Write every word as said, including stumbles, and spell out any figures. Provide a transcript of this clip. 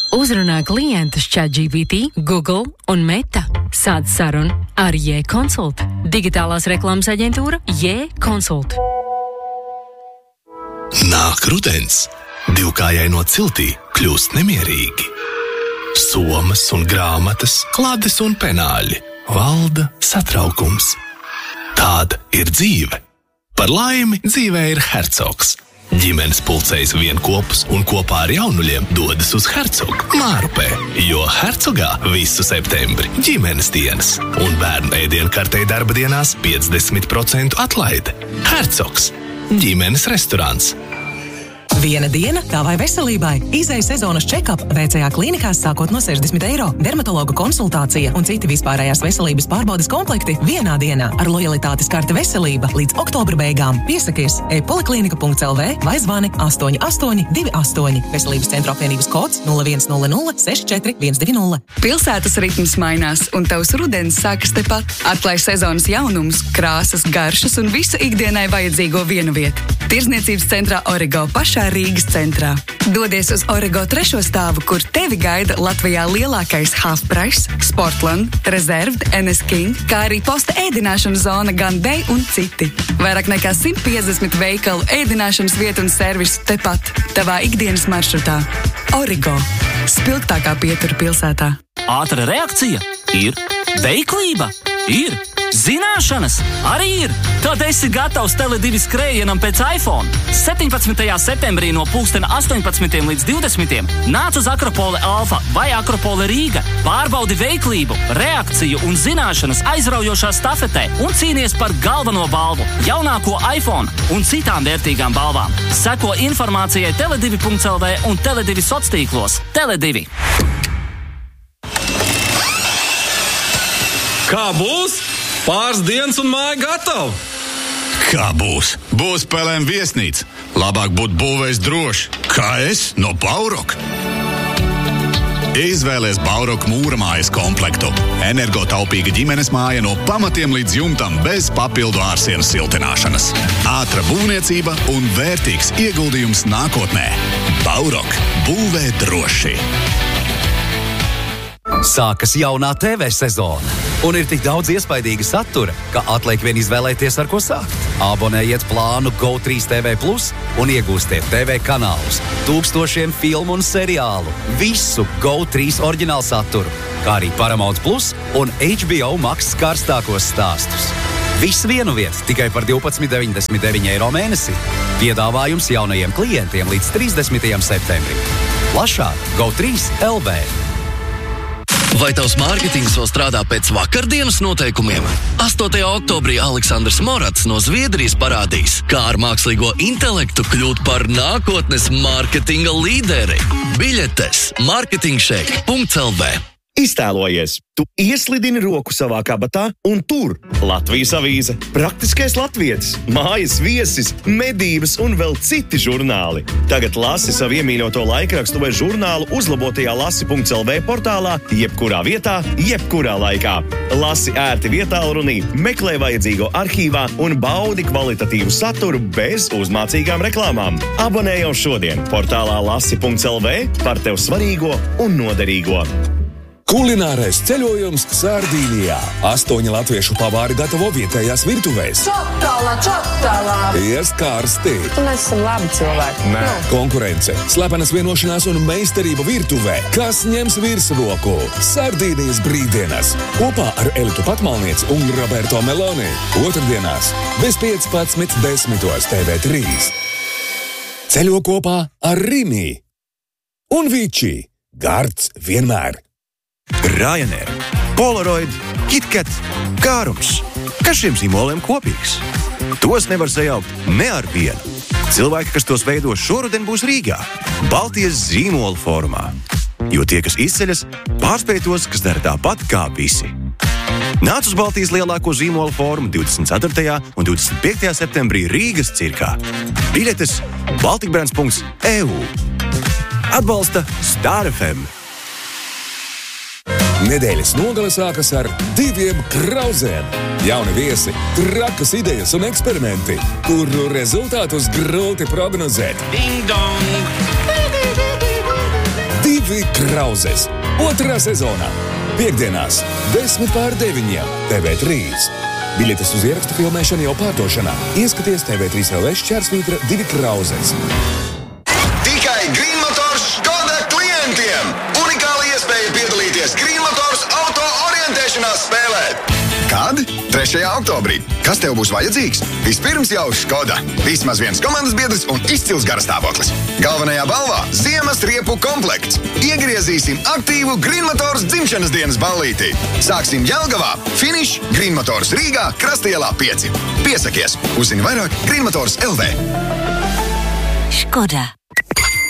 Uzrunā klientus ChatGPT, Google un Meta. Sāc sarunu ar J-Consult. Digitālās reklāmas aģentūra J-Consult. Nāk rudens. Divkājai no ciltī kļūst nemierīgi. Somas un grāmatas, klades un penāļi. Valda satraukums. Tāda ir dzīve. Par laimi dzīvē ir Hercogs. Ģimenes pulcējas vienkopus un kopā ar jaunuļiem dodas uz Hercogu Mārupē, jo Hercogā visu septembri ģimenes dienas un bērnu ēdienkartei darba dienās piecdesmit procentu atlaide. Hercogs – ģimenes restorāns. Viena diena tavai veselībai. Izeja sezonas check-up V C A klīnikās sākot no sešdesmit eiro. Dermatologa konsultācija un citi vispārējās veselības pārbaudes komplekti vienā dienā ar lojalitātes karte veselība līdz oktobra beigām. Piesakies e-poliklinika punkts l v vai zvani astoņi astoņi divi astoņi. Veselības centra apvienības kods nulle viens nulle nulle seši četri viens divi nulle. Pilsētas ritms mainās un tavs rudens sākas tepat. Atklāj sezonas jaunumus, krāsas, garšas un visu ikdienai vajadzīgo vienu vietu. Tirzniecības centrā Origo pašā Rīgas centrā. Dodies uz Origo trešo stāvu, kur tevi gaida Latvijā lielākais Half Price, Sportland, Reserved, N S King, kā arī posta ēdināšanas zona Gun Day un citi. Vairāk nekā simt piecdesmit veikalu, ēdināšanas vietu un servisu tepat, tavā ikdienas maršrutā. Origo. Spilgtākā pietura pilsētā. Ātra reakcija? Ir. Veiklība? Ir. Zināšanas? Arī ir. Tad esi gatavs Tele divi skrējienam pēc iPhone. septiņpadsmitajā septembrī no pulkstena astoņpadsmitiem līdz divdesmitiem nāc uz Akropole Alfa vai Akropole Rīga. Pārbaudi veiklību, reakciju un zināšanas aizraujošā stafetē un cīnies par galveno balvu, jaunāko iPhone un citām vērtīgām balvām. Seko informācijai tele divi punkts l v un Tele divi soc tīklos. Tele divi. Kā būs? Pāris dienas un māja gatava. Kā būs? Būs P L M viesnīca. Labāk būt būvējis droši. Kā es no Bauroka. Izvēlies Bauroka mūra mājas komplektu. Energotaupīga ģimenes māja no pamatiem līdz jumtam bez papildu ārsienas siltināšanas. Ātra būvniecība un vērtīgs ieguldījums nākotnē. Bauroka. Būvē droši. Sākas jaunā T V sezona, un ir tik daudz iespaidīga satura, ka atliek vien izvēlēties, ar ko sākt. Abonējiet plānu Go trīs T V plus un iegūstiet T V kanālus, tūkstošiem filmu un seriālu, visu Go trīs oriģinālu saturu, kā arī Paramount plus un H B O Max karstākos stāstus. Viss vienu vietu tikai par divpadsmit deviņdesmit deviņi eiro mēnesī. Piedāvājums jaunajiem klientiem līdz trīsdesmitajam septembrim. Plašāk Go trīs L V. Vai tavs mārketings vēl strādā pēc vakardienas noteikumiem? astotajā oktobrī Aleksandrs Morats no Zviedrijas parādīs, kā ar mākslīgo intelektu kļūt par nākotnes mārketinga līderi. Biļetes marketingshake punkts l v. Iztēlojies, tu ieslidini roku savā kabatā un tur Latvijas avīze, praktiskais latvietis, mājas viesis, medības un vēl citi žurnāli. Tagad lasi savu iemīļoto laikrakstu vai žurnālu uzlabotajā lasi punkts l v portālā, jebkurā vietā, jebkurā laikā. Lasi ērti vietālrunī, meklē vajadzīgo arhīvā un baudi kvalitatīvu saturu bez uzmācīgām reklāmām. Abonē jau šodien portālā lasi punkts l v par tev svarīgo un noderīgo. Kulinārais ceļojums Sardīnijā. Astoņi latviešu pavāri gatavo vietējās virtuvēs. Čatālā, čatālā! Iest karsti. Mēs esam labi cilvēki. Nē. Konkurence, slepenas vienošanās un meistarība virtuvē. Kas ņems virsroku? Sardīnijas brīvdienas. Kopā ar Elitu Patmalnieci un Roberto Meloni. Otrdienās bez piecpadsmit desmitos T V trīs. Ceļo kopā ar Rimi. Un Vici. Gards vienmēr. Ryanair, Polaroid, KitKat, Kārums. Kas šiem zīmoliem kopīgs? Tos nevar sajaukt ne ar vienu. Cilvēki, kas tos veido šoruden, būs Rīgā, Baltijas zīmola formā. Jo tie, kas izceļas, pārspēj tos, kas dara tāpat kā visi. Nāc uz Baltijas lielāko zīmola formu divdesmit ceturtajā un divdesmit piektajā septembrī Rīgas cirkā. Biļetes baltikbrands punkts e u. Atbalsta Star F M. Nedēļas nogale sākas ar diviem krauzēm. Jauni viesi, trakas idejas un eksperimenti, kuru rezultātus grūti prognozēt. Ding dong! Divi Divi Krauzes. Otrā sezonā. Piektdienās, desmit pār deviņiem, T V trīs. Biļetes uz ierakstu filmēšanu jau pārdošanā. Ieskaties T V trīs L V šķērsvītra Divi Krauzes. Tikai Green Motors Škoda klientiem! Unikāla iespēja piedalīties Green Motors auto orientēšanās spēlē. Kad? trešajā oktobrī. Kas tev būs vajadzīgs? Vispirms jau Škoda. Vismaz viens komandas biedrs un izcils garastāvoklis. Galvenajā balvā ziemas riepu komplekts. Iegriezīsim aktīvu Green Motors dzimšanas dienas ballītī. Sāksim Jelgavā, finiš Green Motors Rīgā, Krastielā pieci. Piesakies! Uzzini vairāk Green Motors L V. Škoda.